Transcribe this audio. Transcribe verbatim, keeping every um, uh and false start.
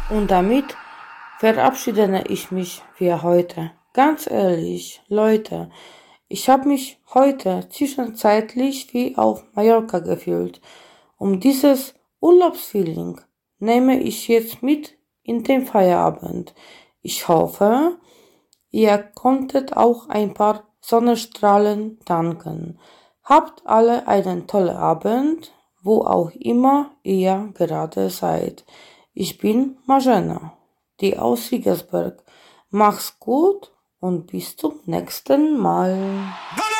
Und damit verabschiede ich mich für heute. Ganz ehrlich, Leute, ich habe mich heute zwischenzeitlich wie auf Mallorca gefühlt. Um dieses Urlaubsfeeling nehme ich jetzt mit in den Feierabend. Ich hoffe, ihr konntet auch ein paar Sonnenstrahlen tanken. Habt alle einen tollen Abend, wo auch immer ihr gerade seid. Ich bin Marzena, die aus Riegersberg. Mach's gut und bis zum nächsten Mal.